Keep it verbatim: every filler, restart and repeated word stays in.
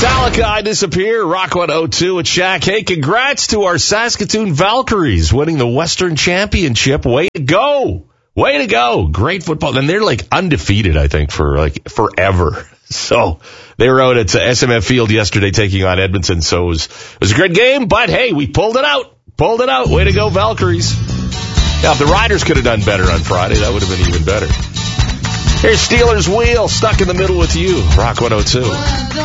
Metallica, I Disappear, Rock one oh two at Shaq. Hey, congrats to our Saskatoon Valkyries winning the Western Championship. Way to go. Way to go. Great football. And they're like undefeated, I think, for like forever. So they were out at S M F Field yesterday taking on Edmonton. So it was, it was a great game, but hey, we pulled it out. Pulled it out. Way to go, Valkyries. Now, if the Riders could have done better on Friday, that would have been even better. Here's Steelers Wheel, stuck in the middle with you. Rock one oh two.